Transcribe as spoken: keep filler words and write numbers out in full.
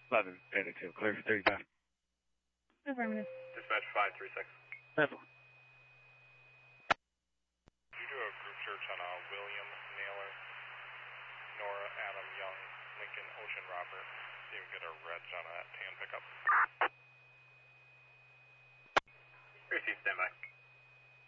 eleven, Panda two, clear for thirty-five. Affirmative. Dispatch five three six. Level. Did you do a group search on uh, William Naylor, Nora, Adam, Young, Lincoln, Ocean, Robert? See if we get a reg on a